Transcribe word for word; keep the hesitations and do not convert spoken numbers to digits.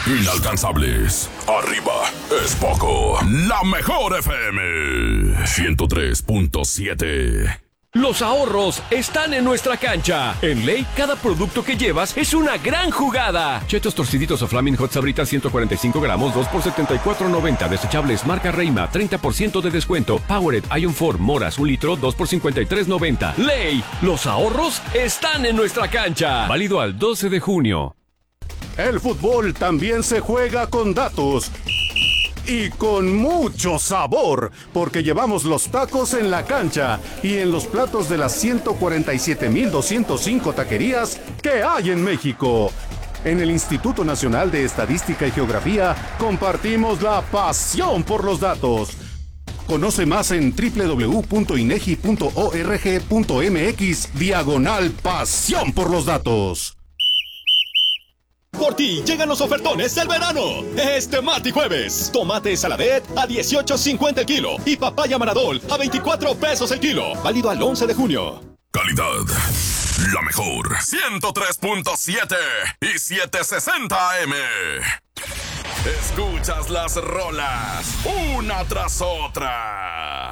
Inalcanzables. Arriba es poco. La mejor F M. ciento tres punto siete. Los ahorros están en nuestra cancha. En Ley, cada producto que llevas es una gran jugada. Chetos torciditos o Flaming Hot Sabritas ciento cuarenta y cinco gramos, dos por setenta y cuatro noventa. Desechables marca Reima, treinta por ciento de descuento. Powered Ion cuatro Moras, un litro, dos por cincuenta y tres noventa. Ley, los ahorros están en nuestra cancha. Válido al doce de junio. El fútbol también se juega con datos. Y con mucho sabor, porque llevamos los tacos en la cancha y en los platos de las ciento cuarenta y siete mil doscientos cinco taquerías que hay en México. En el Instituto Nacional de Estadística y Geografía compartimos la pasión por los datos. Conoce más en doble u doble u doble u punto inegi punto org punto mx diagonal pasión por los datos. Por ti llegan los ofertones del verano. Este martes y jueves, tomate saladet a dieciocho cincuenta el kilo y papaya maradol a veinticuatro pesos el kilo. Válido al once de junio. Calidad. La mejor. ciento tres punto siete y setecientos sesenta A M. Escuchas las rolas una tras otra